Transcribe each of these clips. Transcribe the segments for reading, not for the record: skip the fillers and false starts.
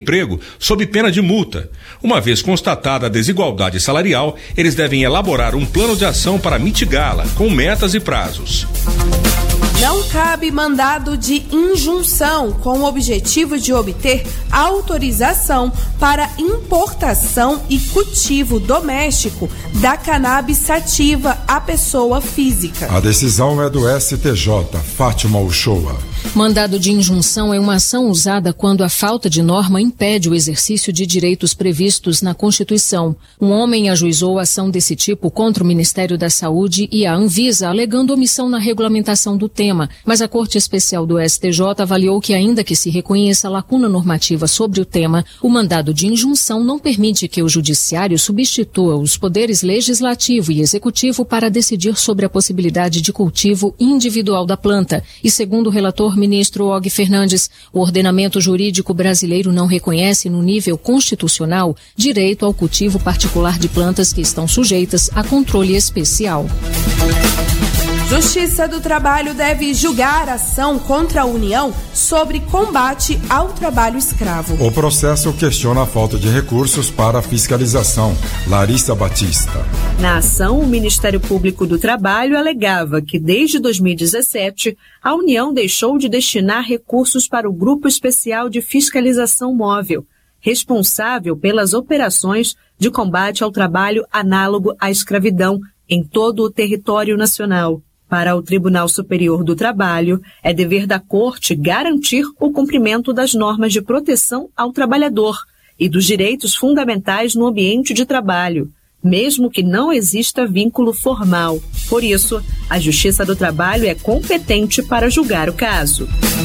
emprego sob pena de multa. Uma vez constatada a desigualdade salarial, eles devem elaborar um plano de ação para mitigá-la, com metas e prazos. Não cabe mandado de injunção com o objetivo de obter autorização para importação e cultivo doméstico da cannabis sativa à pessoa física. A decisão é do STJ, Fátima Uchoa. Mandado de injunção é uma ação usada quando a falta de norma impede o exercício de direitos previstos na Constituição. Um homem ajuizou ação desse tipo contra o Ministério da Saúde e a Anvisa, alegando omissão na regulamentação do tema, mas a Corte Especial do STJ avaliou que, ainda que se reconheça a lacuna normativa sobre o tema, o mandado de injunção não permite que o Judiciário substitua os poderes legislativo e executivo para decidir sobre a possibilidade de cultivo individual da planta. E, segundo o relator ministro Og Fernandes, o ordenamento jurídico brasileiro não reconhece no nível constitucional direito ao cultivo particular de plantas que estão sujeitas a controle especial. Justiça do Trabalho deve julgar ação contra a União sobre combate ao trabalho escravo. O processo questiona a falta de recursos para a fiscalização. Larissa Batista. Na ação, o Ministério Público do Trabalho alegava que, desde 2017, a União deixou de destinar recursos para o Grupo Especial de Fiscalização Móvel, responsável pelas operações de combate ao trabalho análogo à escravidão em todo o território nacional. Para o Tribunal Superior do Trabalho, é dever da Corte garantir o cumprimento das normas de proteção ao trabalhador e dos direitos fundamentais no ambiente de trabalho, mesmo que não exista vínculo formal. Por isso, a Justiça do Trabalho é competente para julgar o caso.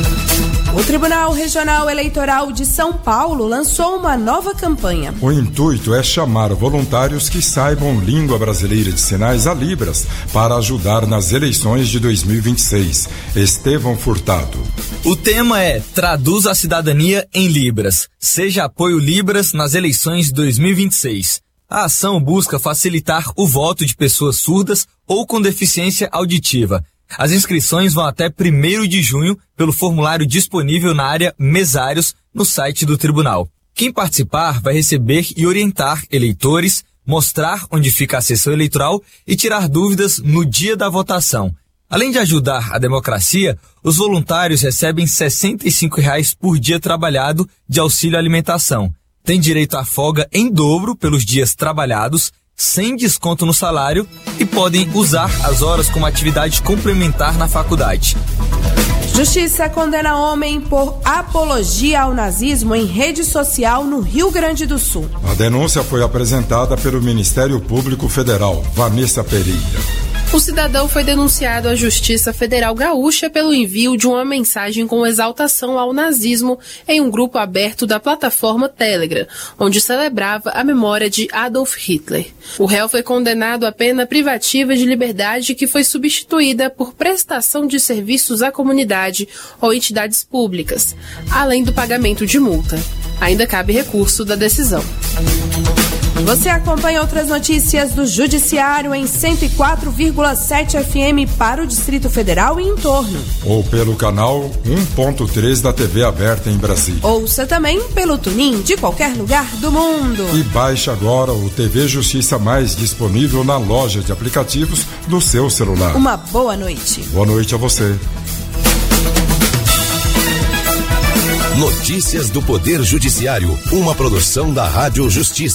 O Tribunal Regional Eleitoral de São Paulo lançou uma nova campanha. O intuito é chamar voluntários que saibam língua brasileira de sinais, a Libras, para ajudar nas eleições de 2026. Estevão Furtado. O tema é Traduz a cidadania em Libras. Seja apoio Libras nas eleições de 2026. A ação busca facilitar o voto de pessoas surdas ou com deficiência auditiva. As inscrições vão até 1º de junho pelo formulário disponível na área Mesários no site do tribunal. Quem participar vai receber e orientar eleitores, mostrar onde fica a sessão eleitoral e tirar dúvidas no dia da votação. Além de ajudar a democracia, os voluntários recebem R$ 65 por dia trabalhado de auxílio alimentação. Tem direito à folga em dobro pelos dias trabalhados, sem desconto no salário, e podem usar as horas como atividade complementar na faculdade. Justiça condena homem por apologia ao nazismo em rede social no Rio Grande do Sul. A denúncia foi apresentada pelo Ministério Público Federal. Vanessa Pereira. O cidadão foi denunciado à Justiça Federal Gaúcha pelo envio de uma mensagem com exaltação ao nazismo em um grupo aberto da plataforma Telegram, onde celebrava a memória de Adolf Hitler. O réu foi condenado à pena privativa de liberdade, que foi substituída por prestação de serviços à comunidade ou entidades públicas, além do pagamento de multa. Ainda cabe recurso da decisão. Você acompanha outras notícias do Judiciário em 104,7 FM para o Distrito Federal e em torno. Ou pelo canal 1.3 da TV aberta em Brasília. Ouça também pelo TuneIn de qualquer lugar do mundo. E baixe agora o TV Justiça Mais, disponível na loja de aplicativos do seu celular. Uma boa noite. Boa noite a você. Notícias do Poder Judiciário, uma produção da Rádio Justiça.